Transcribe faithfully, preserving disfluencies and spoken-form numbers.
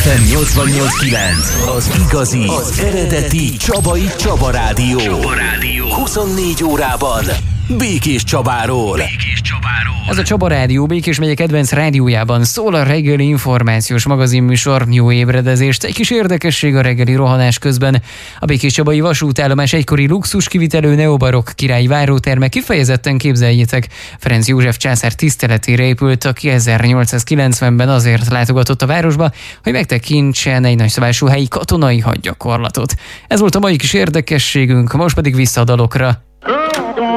ef em nyolcvannyolc kilenc, az igazi, az eredeti Csabai Csaba Rádió. Csaba Rádió. huszonnégy órában Békés Csabáról. Békés Csabáról. Ez a Csaba Rádió Békés megye kedvenc rádiójában szól a reggeli információs magazinműsor. Jó ébredezést, egy kis érdekesség a reggeli rohanás közben. A Békés Csabai vasútállomás egykori luxus kivitelő neobarokk királyi váróterme kifejezetten, képzeljétek, Ferenc József császár tiszteletére épült, aki ezernyolcszázkilencvenben azért látogatott a városba, hogy megtekintsen egy nagyszabású helyi katonai hadgyakorlatot. Ez volt a mai kis érdekességünk, most pedig vissza a dalokra.